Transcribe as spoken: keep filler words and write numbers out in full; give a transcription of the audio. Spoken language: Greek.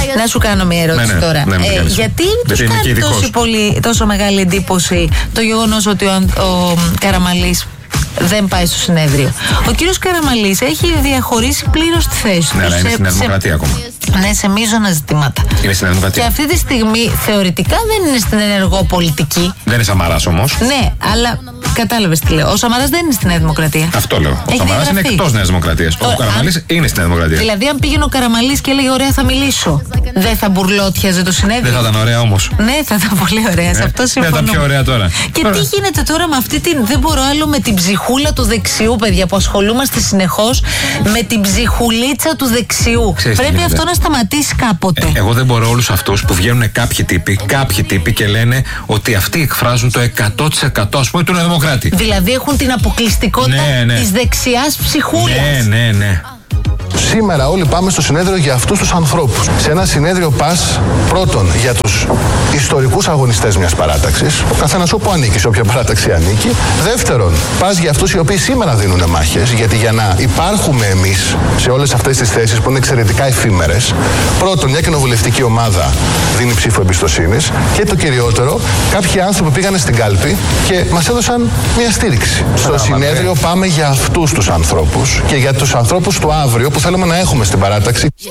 Να σου κάνω μια ερώτηση ναι, ναι, τώρα. Ναι, ναι, ε, γιατί τους κάνει τόσο, πολύ, τόσο μεγάλη εντύπωση το γεγονός ότι ο, ο Καραμαλής δεν πάει στο συνέδριο? Ο κύριος Καραμαλής έχει διαχωρίσει πλήρως τη θέση του. Ναι, αλλά είναι στην Δημοκρατία ακόμα. Ναι, σε μείζωνα ζητήματα. Είναι στην Δημοκρατία. Και αυτή τη στιγμή θεωρητικά δεν είναι στην ενεργό πολιτική. Δεν είναι Σαμαράς όμως. Ναι, αλλά κατάλαβες τι λέω. Ο Σαμαράς δεν είναι στην Νέα Δημοκρατία. Αυτό λέω. Έχει ο Σαμαράς είναι εκτός Νέας Δημοκρατίας. Ο, ο Καραμαλής αν... είναι στην Νέα Δημοκρατία. Δηλαδή, αν πήγαινε ο Καραμαλής και έλεγε ωραία, θα μιλήσω, δεν θα μπουρλότιαζε το συνέδριο? Δεν θα ήταν ωραία όμως. Ναι, θα ήταν πολύ ωραία. Ναι. Σε αυτό συμφωνώ. Δεν ήταν πιο ωραία τώρα. Και τώρα. Τι γίνεται τώρα με αυτή την. Δεν μπορώ άλλο με την ψυχούλα του δεξιού, παιδιά, που ασχολούμαστε συνεχώς με την ψυχουλίτσα του δεξιού. Ξέρεις, πρέπει αυτό να σταματήσει κάποτε. Ε, εγώ δεν μπορώ όλους αυτούς που βγαίνουν κάποιοι τύποι, κάποιοι τύποι και λένε ότι αυτοί εκφράζουν το εκατό τοις εκατό ας πούμε του Νέα Δημοκράτη. Δηλαδή έχουν την αποκλειστικότητα ναι, ναι. της δεξιάς ψυχούλας. Ναι, ναι, ναι. Σήμερα όλοι πάμε στο συνέδριο για αυτούς τους ανθρώπους. Σε ένα συνέδριο πας πρώτον για τους ιστορικούς αγωνιστές μιας παράταξης, ο καθένας όπου ανήκει, σε όποια παράταξη ανήκει. Δεύτερον, πας για αυτούς οι οποίοι σήμερα δίνουν μάχες, γιατί για να υπάρχουμε εμείς σε όλες αυτές τις θέσεις που είναι εξαιρετικά εφήμερες, πρώτον, μια κοινοβουλευτική ομάδα δίνει ψήφο εμπιστοσύνης και το κυριότερο, κάποιοι άνθρωποι πήγανε στην κάλπη και μας έδωσαν μια στήριξη. Στο συνέδριο πάμε για αυτούς τους ανθρώπους και για τους ανθρώπους του αύριο που θέλουμε να έχουμε στην παράταξη.